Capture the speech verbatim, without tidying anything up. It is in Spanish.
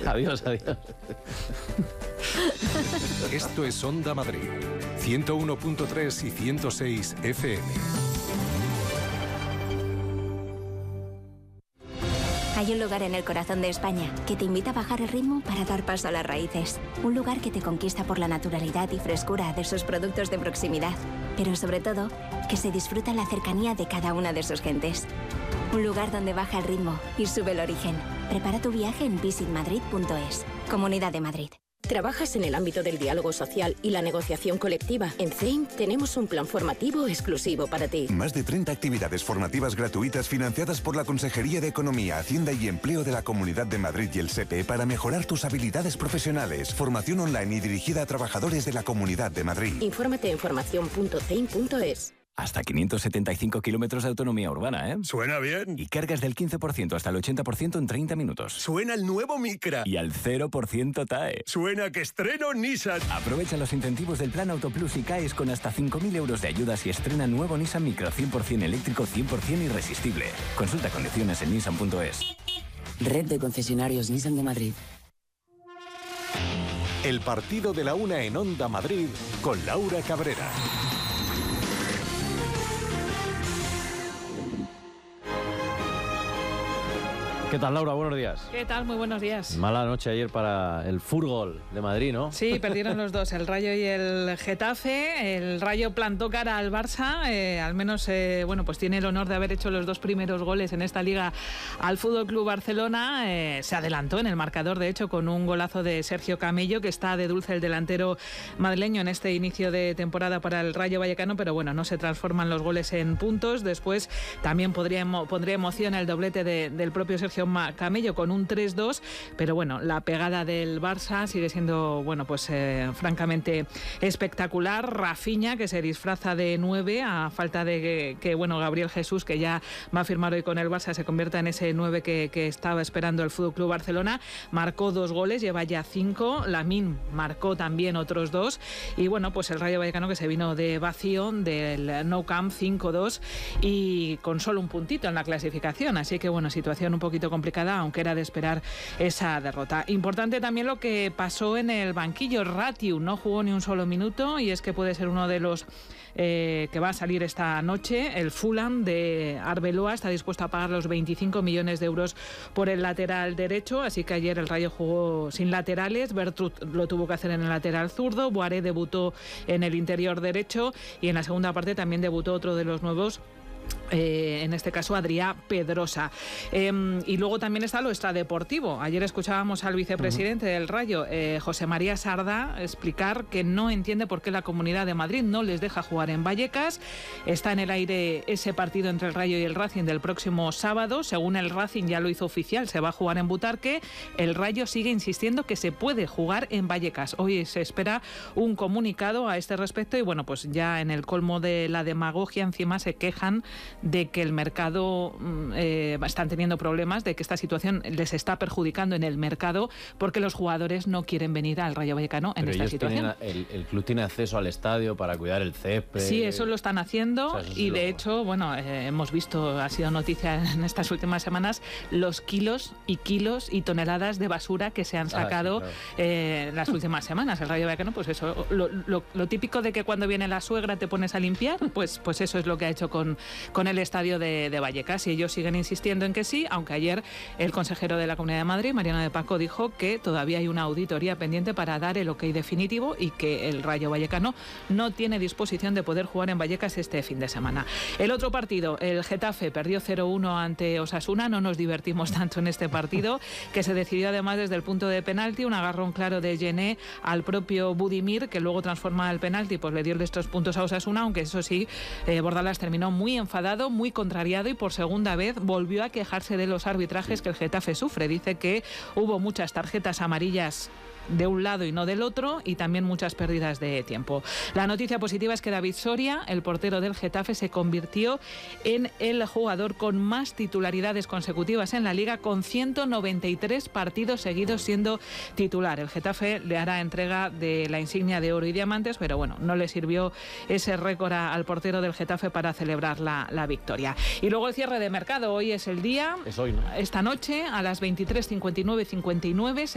Adiós, adiós. Esto es Onda Madrid, ciento uno punto tres y ciento seis F M. Hay un lugar en el corazón de España que te invita a bajar el ritmo para dar paso a las raíces. Un lugar que te conquista por la naturalidad y frescura de sus productos de proximidad. Pero sobre todo, que se disfruta la cercanía de cada una de sus gentes. Un lugar donde baja el ritmo y sube el origen. Prepara tu viaje en visit madrid punto es. Comunidad de Madrid. ¿Trabajas en el ámbito del diálogo social y la negociación colectiva? En C E I M tenemos un plan formativo exclusivo para ti. Más de treinta actividades formativas gratuitas financiadas por la Consejería de Economía, Hacienda y Empleo de la Comunidad de Madrid y el S E P E para mejorar tus habilidades profesionales. Formación online y dirigida a trabajadores de la Comunidad de Madrid. Infórmate en formación punto ceim punto es. Hasta quinientos setenta y cinco kilómetros de autonomía urbana, ¿eh? Suena bien. Y cargas del quince por ciento hasta el ochenta por ciento en treinta minutos. Suena el nuevo Micra. Y al cero por ciento T A E. Suena que estreno Nissan. Aprovecha los incentivos del Plan Autoplus y CAES con hasta cinco mil euros de ayudas y estrena nuevo Nissan Micra cien por ciento eléctrico, cien por ciento irresistible. Consulta condiciones en nissan punto es. Red de concesionarios Nissan de Madrid. El partido de la una en Onda Madrid con Laura Cabrera. ¿Qué tal, Laura? Buenos días. ¿Qué tal? Muy buenos días. Mala noche ayer para el fútbol de Madrid, ¿no? Sí, perdieron los dos, el Rayo y el Getafe. El Rayo plantó cara al Barça, eh, al menos, eh, bueno, pues tiene el honor de haber hecho los dos primeros goles en esta liga al F C Barcelona. Eh, se adelantó en el marcador, de hecho, con un golazo de Sergio Camello, que está de dulce el delantero madrileño en este inicio de temporada para el Rayo Vallecano, pero bueno, no se transforman los goles en puntos. Después también podría, pondría emoción el doblete de, del propio Sergio Camello con un tres dos, pero bueno, la pegada del Barça sigue siendo, bueno, pues eh, francamente espectacular. Rafinha, que se disfraza de nueve a falta de que, que, bueno, Gabriel Jesús, que ya va a firmar hoy con el Barça, se convierta en ese nueve que, que estaba esperando el F C Barcelona. Marcó dos goles, lleva ya cinco. Lamine marcó también otros dos. Y bueno, pues el Rayo Vallecano, que se vino de vacío del Nou Camp cinco dos y con solo un puntito en la clasificación. Así que bueno, situación un poquito complicada, aunque era de esperar esa derrota. Importante también lo que pasó en el banquillo. Ratiu no jugó ni un solo minuto y es que puede ser uno de los eh, que va a salir esta noche. El Fulham de Arbeloa está dispuesto a pagar los veinticinco millones de euros por el lateral derecho, así que ayer el Rayo jugó sin laterales. Bertrut lo tuvo que hacer en el lateral zurdo, Boiré debutó en el interior derecho y en la segunda parte también debutó otro de los nuevos, Eh, en este caso Adrià Pedrosa. Eh, y luego también está lo extradeportivo. Ayer escuchábamos al vicepresidente uh-huh. del Rayo, eh, José María Sardá, explicar que no entiende por qué la Comunidad de Madrid no les deja jugar en Vallecas. Está en el aire ese partido entre el Rayo y el Racing del próximo sábado. Según el Racing ya lo hizo oficial, se va a jugar en Butarque. El Rayo sigue insistiendo que se puede jugar en Vallecas. Hoy se espera un comunicado a este respecto y bueno, pues ya en el colmo de la demagogia encima se quejan de que el mercado eh, están teniendo problemas, de que esta situación les está perjudicando en el mercado porque los jugadores no quieren venir al Rayo Vallecano en Pero esta ellos situación. Tienen, el, el club tiene acceso al estadio para cuidar el césped. Sí, eso lo están haciendo, o sea, y de lo... hecho, bueno, eh, hemos visto, ha sido noticia en estas últimas semanas, los kilos y kilos y toneladas de basura que se han sacado ah, sí, claro. eh, las últimas semanas. El Rayo Vallecano, pues eso, lo, lo, lo típico de que cuando viene la suegra te pones a limpiar, pues, pues eso es lo que ha hecho con, con el estadio de, de Vallecas, y ellos siguen insistiendo en que sí, aunque ayer el consejero de la Comunidad de Madrid, Mariano de Paco, dijo que todavía hay una auditoría pendiente para dar el ok definitivo y que el Rayo Vallecano no tiene disposición de poder jugar en Vallecas este fin de semana. El otro partido, el Getafe, perdió cero uno ante Osasuna. No nos divertimos tanto en este partido, que se decidió además desde el punto de penalti, un agarrón claro de Gené al propio Budimir, que luego transforma el penalti, pues le dio estos puntos a Osasuna, aunque eso sí, eh, Bordalas terminó muy enfadado, muy contrariado y por segunda vez volvió a quejarse de los arbitrajes que el Getafe sufre. Dice que hubo muchas tarjetas amarillas de un lado y no del otro, y también muchas pérdidas de tiempo. La noticia positiva es que David Soria, el portero del Getafe, se convirtió en el jugador con más titularidades consecutivas en la Liga, con ciento noventa y tres partidos seguidos siendo titular. El Getafe le hará entrega de la insignia de oro y diamantes, pero bueno, no le sirvió ese récord al portero del Getafe para celebrar la, la victoria. Y luego el cierre de mercado. Hoy es el día, es hoy, ¿no? Esta noche a las veintitrés cincuenta y nueve cincuenta y nueve